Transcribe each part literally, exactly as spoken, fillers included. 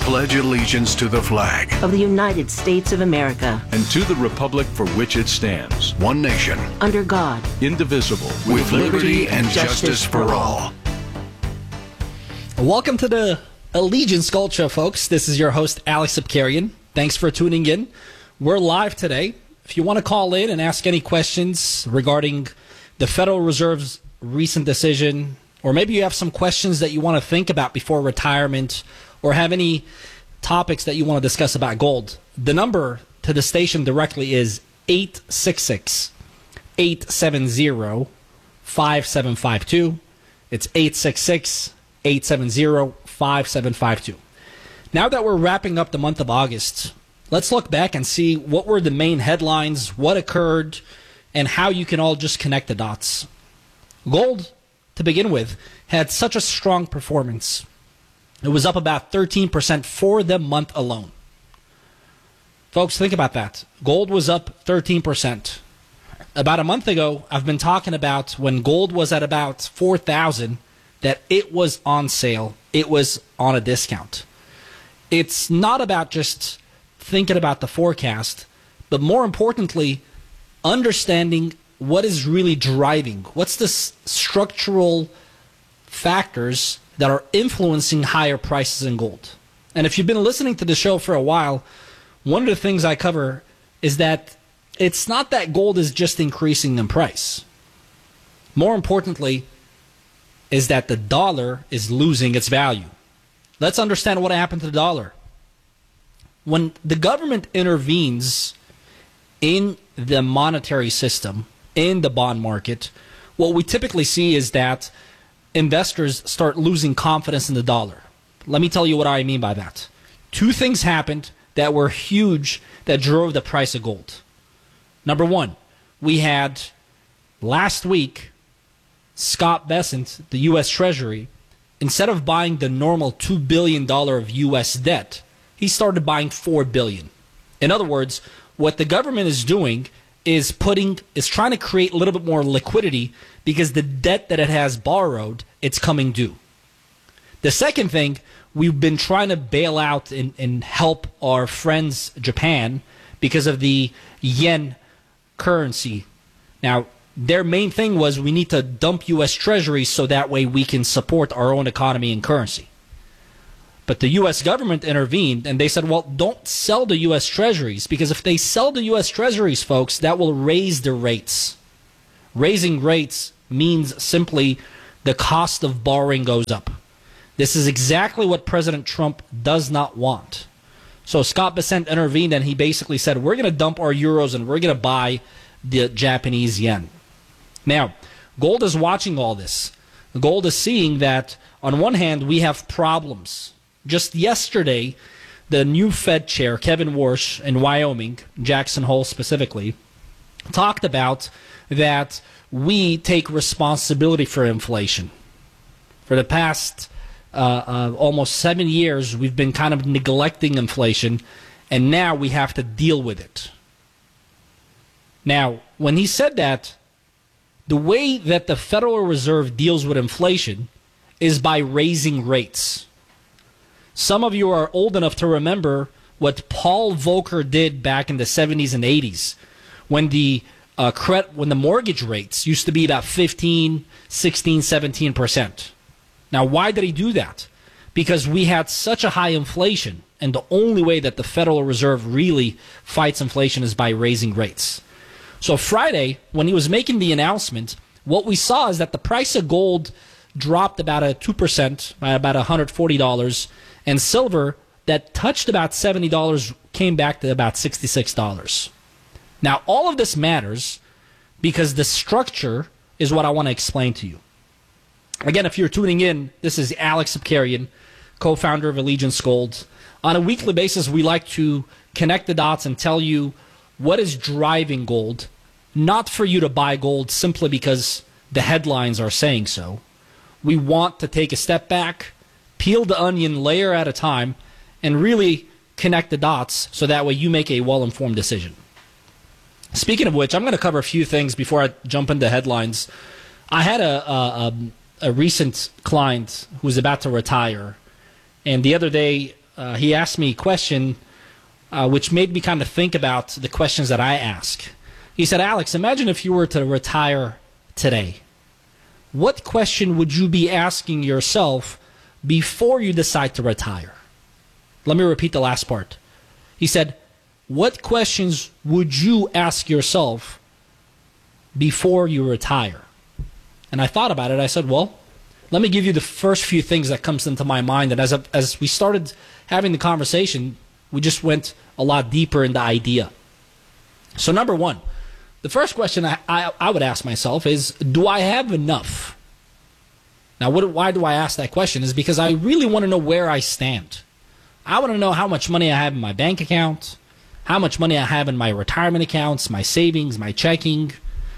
pledge allegiance to the flag of the United States of America and to the republic for which it stands, one nation, under God, indivisible, with liberty and justice for all. Welcome to the Allegiance Culture, folks. This is your host, Alex Sapkarian. Thanks for tuning in. We're live today. If you want to call in and ask any questions regarding the Federal Reserve's recent decision, or maybe you have some questions that you want to think about before retirement, or have any topics that you want to discuss about gold, the number to the station directly is eight six six, eight seven zero, five seven five two. It's eight six six, eight seven zero, five seven five two. Now that we're wrapping up the month of August, let's look back and see what were the main headlines, what occurred, and how you can all just connect the dots. Gold, to begin with, had such a strong performance. It was up about thirteen percent for the month alone. Folks, think about that. Gold was up thirteen percent. About a month ago, I've been talking about when gold was at about four thousand, that it was on sale. It was on a discount. It's not about just thinking about the forecast, but more importantly, understanding what is really driving. What's the s- structural factors that are influencing higher prices in gold? And if you've been listening to the show for a while, one of the things I cover is that it's not that gold is just increasing in price. More importantly, is that the dollar is losing its value. Let's understand what happened to the dollar. When the government intervenes in the monetary system, in the bond market, what we typically see is that investors start losing confidence in the dollar. Let me tell you what I mean by that. Two things happened that were huge that drove the price of gold. Number one, we had last week Scott Bessent, the U S Treasury, instead of buying the normal two billion dollars of U S debt, he started buying four billion dollars. In other words, what the government is doing is putting is trying to create a little bit more liquidity because the debt that it has borrowed, it's coming due. The second thing, we've been trying to bail out and, and help our friends Japan because of the yen currency. Now, their main thing was we need to dump U S Treasuries so that way we can support our own economy and currency. But the U S government intervened and they said, well, don't sell the U S Treasuries, because if they sell the U S Treasuries, folks, that will raise the rates. Raising rates means simply the cost of borrowing goes up. This is exactly what President Trump does not want. So Scott Bessent intervened and he basically said, we're going to dump our euros and we're going to buy the Japanese yen. Now, gold is watching all this. Gold is seeing that, on one hand, we have problems. Just yesterday, the new Fed chair, Kevin Warsh, in Wyoming, Jackson Hole specifically, talked about that we take responsibility for inflation. For the past uh, uh, almost seven years, we've been kind of neglecting inflation, and now we have to deal with it. Now, when he said that, the way that the Federal Reserve deals with inflation is by raising rates. Some of you are old enough to remember what Paul Volcker did back in the seventies and eighties when the uh, credit, when the mortgage rates used to be about fifteen, sixteen, seventeen percent. Now, why did he do that? Because we had such a high inflation, and the only way that the Federal Reserve really fights inflation is by raising rates. So Friday, when he was making the announcement, what we saw is that the price of gold dropped about a two percent, by about one hundred forty dollars, and silver that touched about seventy dollars came back to about sixty-six dollars. Now, all of this matters because the structure is what I want to explain to you. Again, if you're tuning in, this is Alex Sapkarian, co-founder of Allegiance Gold. On a weekly basis, we like to connect the dots and tell you what is driving gold, not for you to buy gold simply because the headlines are saying so. We want to take a step back, peel the onion layer at a time, and really connect the dots so that way you make a well-informed decision. Speaking of which, I'm going to cover a few things before I jump into headlines. I had a, a, a, a recent client who was about to retire, and the other day uh, he asked me a question uh, which made me kind of think about the questions that I ask. He said, Alex, imagine if you were to retire today. What question would you be asking yourself before you decide to retire? Let me repeat the last part. He said, what questions would you ask yourself before you retire? And I thought about it. I said, well, let me give you the first few things that comes into my mind. And as a, as we started having the conversation, we just went a lot deeper in the idea. So number one, the first question I, I, I would ask myself is, do I have enough? Now, what, why do I ask that question? Is because I really want to know where I stand. I want to know how much money I have in my bank account, how much money I have in my retirement accounts, my savings, my checking,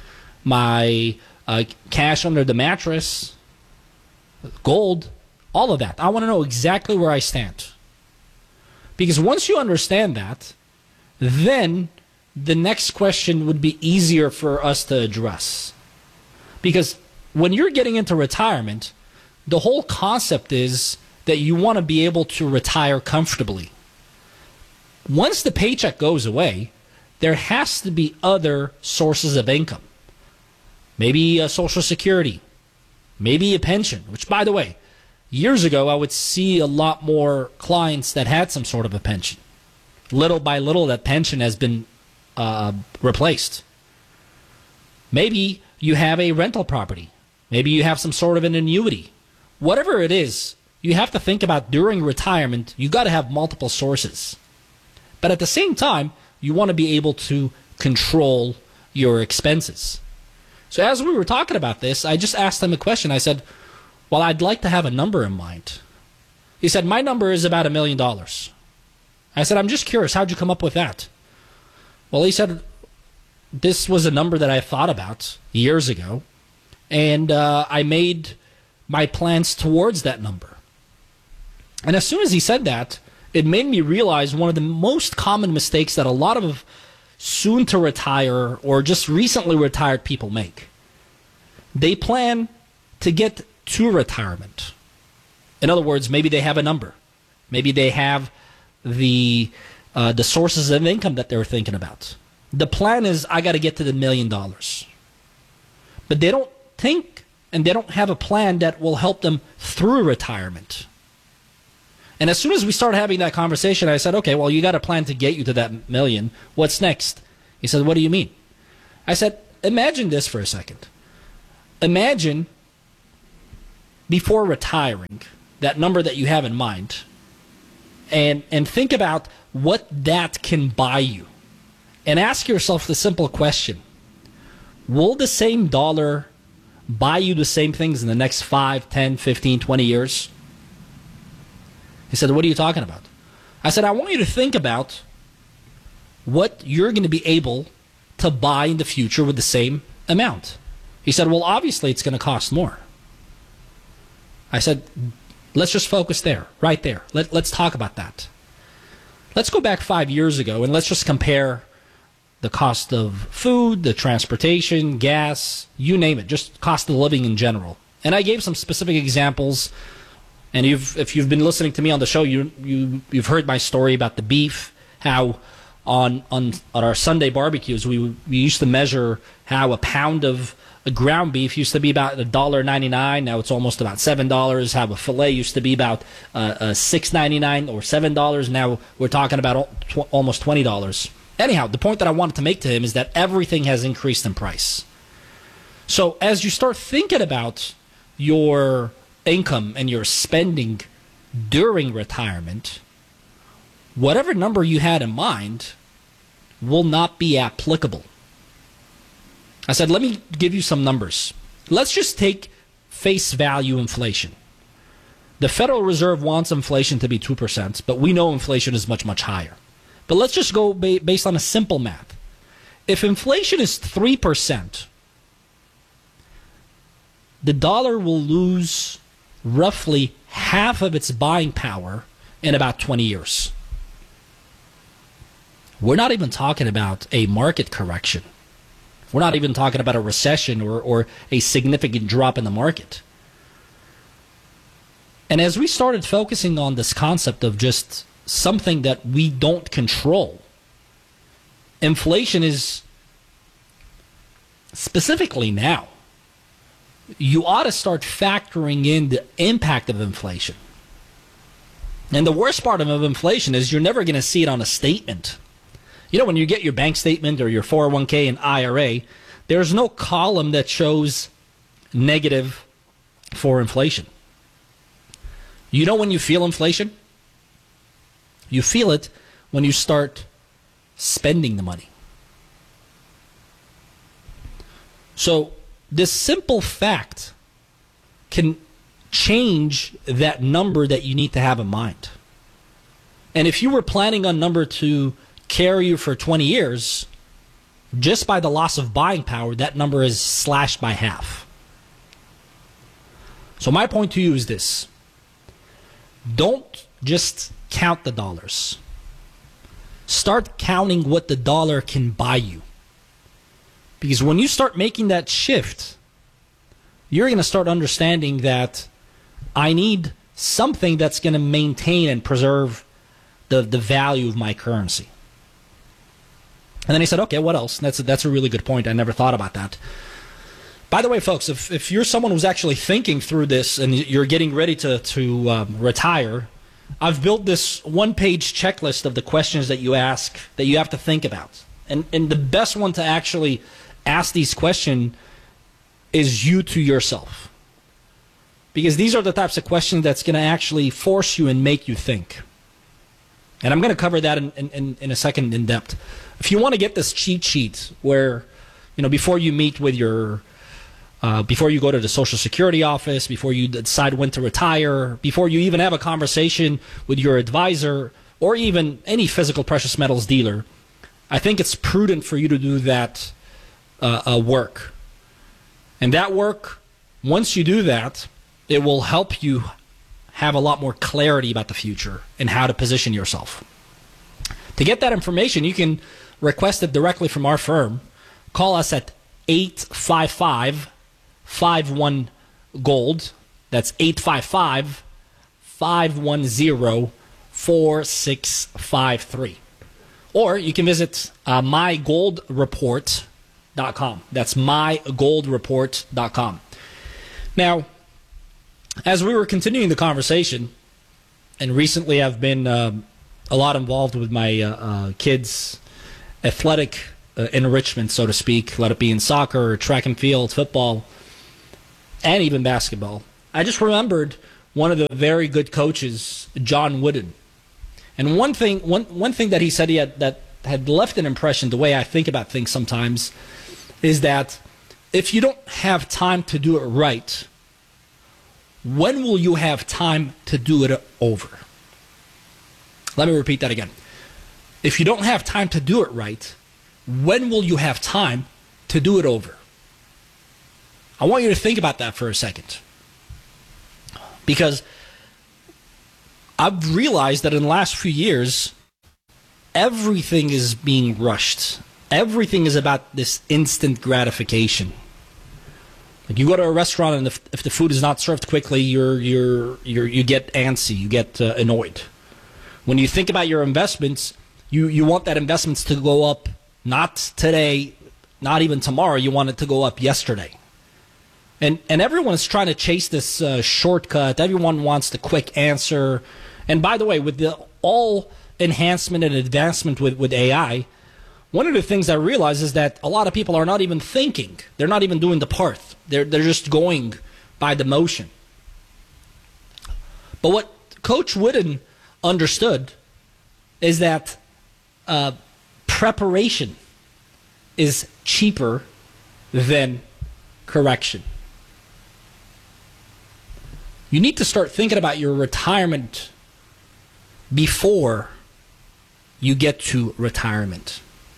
my uh, cash under the mattress, gold, all of that. I want to know exactly where I stand. Because once you understand that, then the next question would be easier for us to address. Because when you're getting into retirement, the whole concept is that you want to be able to retire comfortably. Once the paycheck goes away, there has to be other sources of income. Maybe a Social Security, maybe a pension, which, by the way, years ago I would see a lot more clients that had some sort of a pension. Little by little, that pension has been uh, replaced. Maybe you have a rental property. Maybe you have some sort of an annuity. Whatever it is, you have to think about during retirement, you got to have multiple sources. But at the same time, you want to be able to control your expenses. So as we were talking about this, I just asked him a question. I said, well, I'd like to have a number in mind. He said, my number is about a million dollars. I said, I'm just curious, how'd you come up with that? Well, he said, this was a number that I thought about years ago, and uh, I made my plans towards that number. And as soon as he said that, it made me realize one of the most common mistakes that a lot of soon to retire or just recently retired people make. They plan to get to retirement. In other words, maybe they have a number. Maybe they have the uh, the sources of income that they're thinking about. The plan is, I got to get to the million dollars. But they don't think and they don't have a plan that will help them through retirement. And as soon as we started having that conversation, I said, okay, well, you got a plan to get you to that million. What's next? He said, what do you mean? I said, imagine this for a second. Imagine before retiring, that number that you have in mind, and, and think about what that can buy you. And ask yourself the simple question, will the same dollar buy you the same things in the next five, ten, fifteen, twenty years? He said, what are you talking about? I said, I want you to think about what you're going to be able to buy in the future with the same amount. He said, well, obviously it's going to cost more. I said, let's just focus there, right there. Let, let's talk about that. Let's go back five years ago and let's just compare the cost of food, the transportation, gas, you name it, just cost of living in general. And I gave some specific examples. And you've, if you've been listening to me on the show, you, you, you've heard my story about the beef, how on, on, on our Sunday barbecues, we, we used to measure how a pound of a ground beef used to be about one dollar ninety-nine. Now it's almost about seven dollars. How a filet used to be about uh, uh, six ninety-nine or seven dollars. Now we're talking about tw- almost twenty dollars. Anyhow, the point that I wanted to make to him is that everything has increased in price. So as you start thinking about your income and your spending during retirement, whatever number you had in mind will not be applicable. I said, let me give you some numbers. Let's just take face value inflation. The Federal Reserve wants inflation to be two percent, but we know inflation is much, much higher. But let's just go ba- based on a simple math. If inflation is three percent, the dollar will lose roughly half of its buying power in about twenty years. We're not even talking about a market correction. We're not even talking about a recession or, or a significant drop in the market. And as we started focusing on this concept of just something that we don't control. Inflation is, specifically now, you ought to start factoring in the impact of inflation. And the worst part of inflation is you're never going to see it on a statement. You know, when you get your bank statement or your four oh one k and I R A, there's no column that shows negative for inflation. You know when you feel inflation? You feel it when you start spending the money. So this simple fact can change that number that you need to have in mind. And if you were planning on number to carry you for twenty years, just by the loss of buying power, that number is slashed by half. So my point to you is this. Don't just count the dollars. Start counting what the dollar can buy you. Because when you start making that shift, you're going to start understanding that I need something that's going to maintain and preserve the, the value of my currency. And then he said, okay, what else? That's a, that's a really good point. I never thought about that. By the way, folks, if, if you're someone who's actually thinking through this and you're getting ready to, to um, retire, I've built this one-page checklist of the questions that you ask that you have to think about. And, and the best one to actually ask these questions is you to yourself. Because these are the types of questions that's going to actually force you and make you think. And I'm going to cover that in, in, in a second in depth. If you want to get this cheat sheet where, you know, before you meet with your, uh, before you go to the Social Security office, before you decide when to retire, before you even have a conversation with your advisor or even any physical precious metals dealer, I think it's prudent for you to do that uh, uh, work. And that work, once you do that, it will help you have a lot more clarity about the future and how to position yourself. To get that information, you can request it directly from our firm. Call us at eight five five, five one, GOLD. That's eight five five, five one zero, four six five three. Or you can visit uh, my gold report dot com. That's my gold report dot com. Now, as we were continuing the conversation, and recently I've been um, a lot involved with my uh, uh, kids' athletic uh, enrichment, so to speak, let it be in soccer, track and field, football, and even basketball. I just remembered one of the very good coaches, John Wooden. And one thing, one, one thing that he said he had, that had left an impression, the way I think about things sometimes, is that if you don't have time to do it right, when will you have time to do it over? Let me repeat that again. If you don't have time to do it right, when will you have time to do it over? I want you to think about that for a second. Because I've realized that in the last few years, everything is being rushed. Everything is about this instant gratification. Like you go to a restaurant and if, if the food is not served quickly, you're you're you're you get antsy, you get uh, annoyed. When you think about your investments, you you want that investments to go up not today, not even tomorrow. You want it to go up yesterday. And and everyone is trying to chase this uh, shortcut. Everyone wants the quick answer. And by the way, with the all enhancement and advancement with, with A I, one of the things I realize is that a lot of people are not even thinking. They're not even doing the part. They're, they're just going by the motion. But what Coach Wooden understood is that uh, preparation is cheaper than correction. You need to start thinking about your retirement before you get to retirement.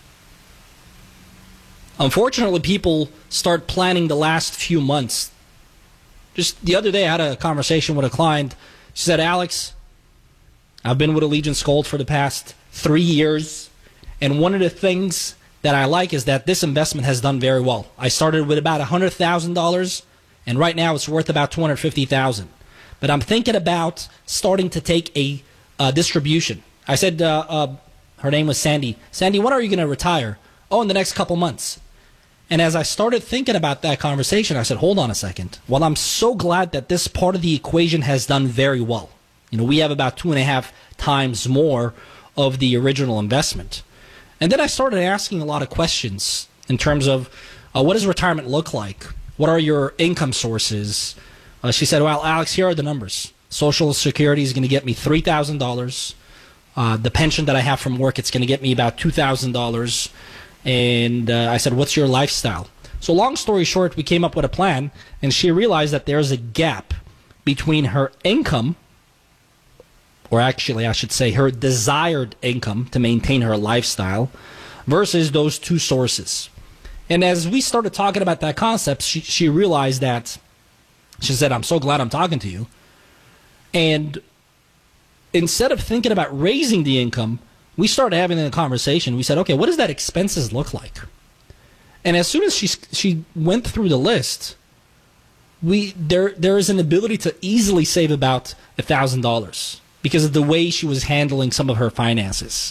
Unfortunately, people start planning the last few months. Just the other day, I had a conversation with a client. She said, Alex, I've been with Allegiance Gold for the past three years, and one of the things that I like is that this investment has done very well. I started with about one hundred thousand dollars, and right now it's worth about two hundred fifty thousand dollars. But I'm thinking about starting to take a uh, distribution. I said, uh, uh, her name was Sandy. Sandy, when are you going to retire? Oh, in the next couple months. And as I started thinking about that conversation, I said, hold on a second. Well, I'm so glad that this part of the equation has done very well. You know, we have about two and a half times more of the original investment. And then I started asking a lot of questions in terms of uh, what does retirement look like? What are your income sources? Uh, she said, well, Alex, here are the numbers. Social Security is going to get me three thousand dollars. Uh, the pension that I have from work, it's going to get me about two thousand dollars. And uh, I said, what's your lifestyle? So long story short, we came up with a plan, and she realized that there's a gap between her income, or actually I should say her desired income to maintain her lifestyle, versus those two sources. And as we started talking about that concept, she, she realized that, she said, I'm so glad I'm talking to you. And instead of thinking about raising the income, we started having a conversation. We said, okay, what does that expenses look like? And as soon as she she went through the list, we there there is an ability to easily save about a thousand dollars because of the way she was handling some of her finances.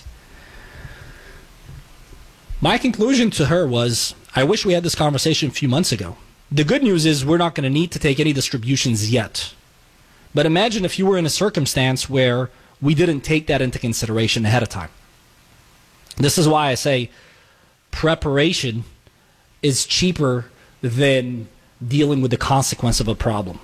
My conclusion to her was, I wish we had this conversation a few months ago. The good news is we're not going to need to take any distributions yet. But imagine if you were in a circumstance where we didn't take that into consideration ahead of time. This is why I say preparation is cheaper than dealing with the consequence of a problem.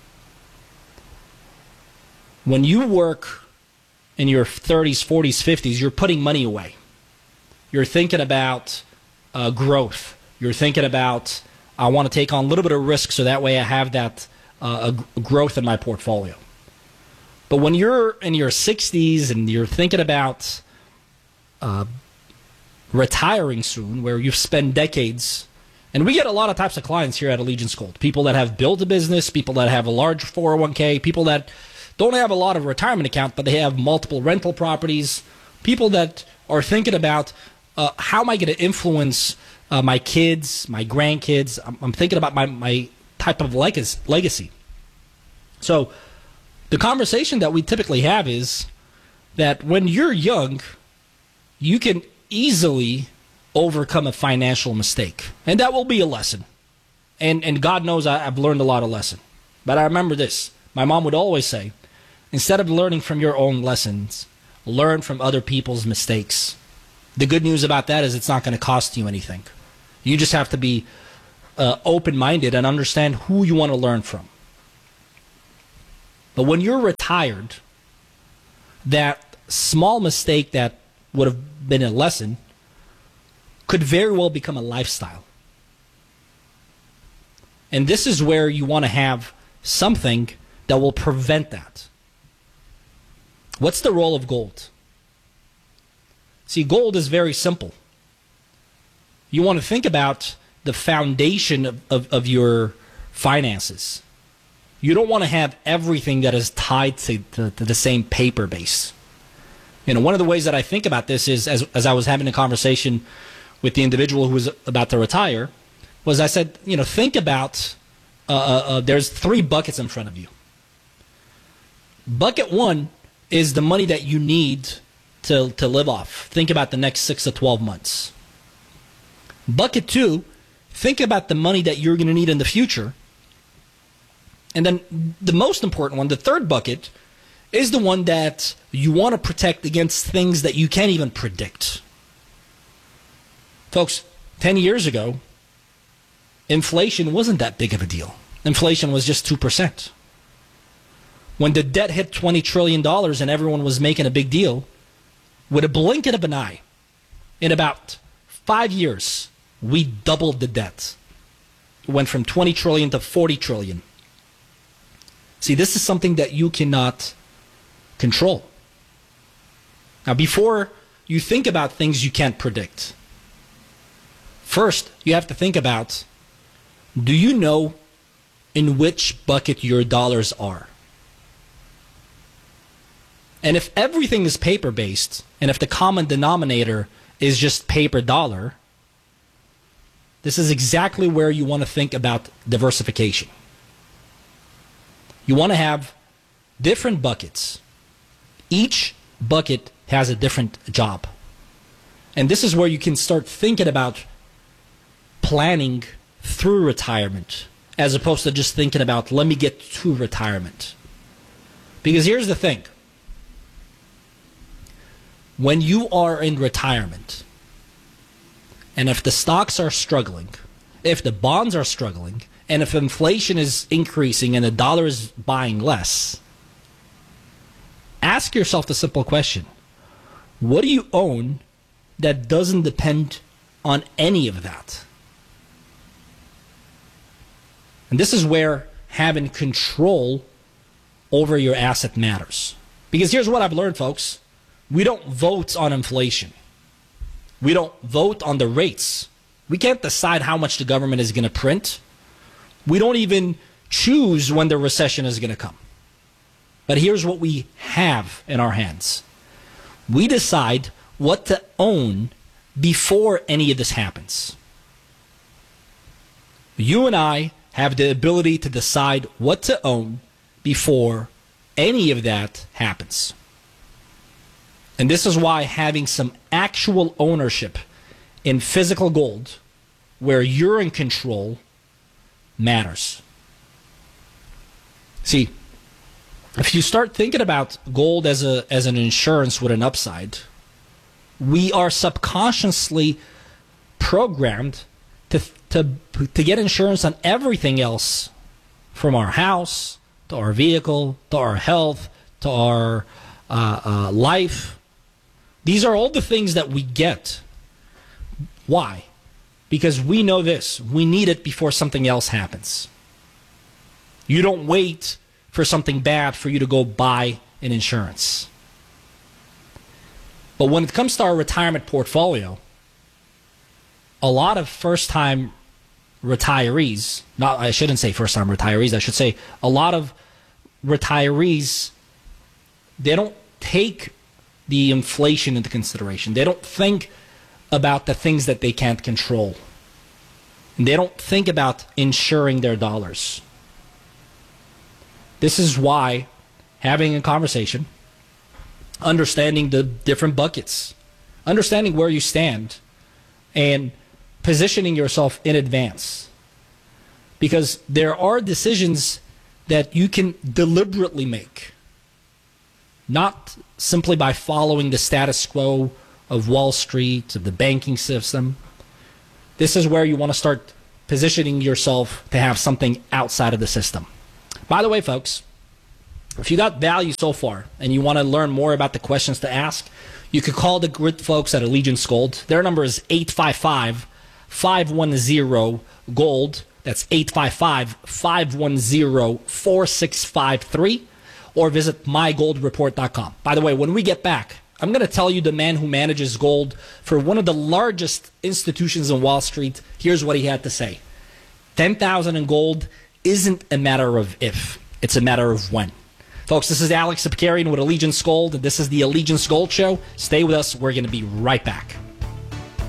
When you work in your thirties, forties, fifties, you're putting money away. You're thinking about uh, growth. You're thinking about, I want to take on a little bit of risk so that way I have that uh, a growth in my portfolio. But when you're in your sixties and you're thinking about uh, retiring soon, where you've spent decades, and we get a lot of types of clients here at Allegiance Gold. People that have built a business, people that have a large four oh one k, people that don't have a lot of retirement account, but they have multiple rental properties, people that are thinking about uh, how am I going to influence uh, my kids, my grandkids. I'm, I'm thinking about my, my type of legacy. So the conversation that we typically have is that when you're young, you can easily overcome a financial mistake. And that will be a lesson. And and God knows I, I've learned a lot of lessons. But I remember this. My mom would always say, instead of learning from your own lessons, learn from other people's mistakes. The good news about that is it's not going to cost you anything. You just have to be uh, open-minded and understand who you want to learn from. But when you're retired, that small mistake that would have been a lesson could very well become a lifestyle. And this is where you want to have something that will prevent that. What's the role of gold? See, gold is very simple. You want to think about the foundation of, of, of your finances. You don't want to have everything that is tied to, to, to the same paper base. You know, one of the ways that I think about this is, as, as I was having a conversation with the individual who was about to retire, was I said, you know, think about, uh, uh, uh, there's three buckets in front of you. Bucket one is the money that you need to, to live off. Think about the next six to twelve months. Bucket two, think about the money that you're going to need in the future. And then the most important one, the third bucket, is the one that you want to protect against things that you can't even predict. Folks, ten years ago, inflation wasn't that big of a deal. Inflation was just two percent. When the debt hit twenty trillion dollars and everyone was making a big deal, with a blink of an eye, in about five years, we doubled the debt. It went from twenty trillion dollars to forty trillion dollars. See, this is something that you cannot control. Now, before you think about things you can't predict, first, you have to think about, do you know in which bucket your dollars are? And if everything is paper-based, and if the common denominator is just paper dollar, this is exactly where you want to think about diversification. You want to have different buckets. Each bucket has a different job. And this is where you can start thinking about planning through retirement as opposed to just thinking about, let me get to retirement. Because here's the thing. When you are in retirement, and if the stocks are struggling, if the bonds are struggling, and if inflation is increasing and the dollar is buying less, ask yourself the simple question. What do you own that doesn't depend on any of that? And this is where having control over your asset matters. Because here's what I've learned, folks. We don't vote on inflation. We don't vote on the rates. We can't decide how much the government is going to print. We don't even choose when the recession is going to come. But here's what we have in our hands. We decide what to own before any of this happens. You and I have the ability to decide what to own before any of that happens. And this is why having some actual ownership in physical gold, where you're in control, matters. See, if you start thinking about gold as a as an insurance with an upside, we are subconsciously programmed to to to get insurance on everything else, from our house to our vehicle to our health to our uh, uh, life. These are all the things that we get. Why? Because we know this. We need it before something else happens. You don't wait for something bad for you to go buy an insurance. But when it comes to our retirement portfolio, a lot of first-time retirees, not I shouldn't say first-time retirees, I should say a lot of retirees, they don't take the inflation into consideration. They don't think about the things that they can't control. And they don't think about insuring their dollars. This is why having a conversation, understanding the different buckets, understanding where you stand, and positioning yourself in advance. Because there are decisions that you can deliberately make, not simply by following the status quo of Wall Street, of the banking system. This is where you want to start positioning yourself to have something outside of the system. By the way, folks, if you got value so far and you want to learn more about the questions to ask, you could call the great folks at Allegiance Gold. Their number is eight five five, five one zero, GOLD. That's eight five five, five one zero, four six five three. Or visit my gold report dot com. By the way, when we get back, I'm going to tell you the man who manages gold for one of the largest institutions in Wall Street. Here's what he had to say. ten thousand in gold isn't a matter of if, it's a matter of when. Folks, this is Alex Sapkarian with Allegiance Gold, and this is the Allegiance Gold Show. Stay with us. We're going to be right back.